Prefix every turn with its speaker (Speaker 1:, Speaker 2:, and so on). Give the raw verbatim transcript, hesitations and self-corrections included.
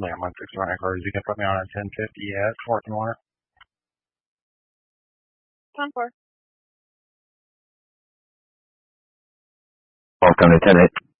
Speaker 1: Yeah, I'm on six running cars. You can put me on a ten fifty at fourth and one.
Speaker 2: ten four.
Speaker 3: Welcome to ten eight.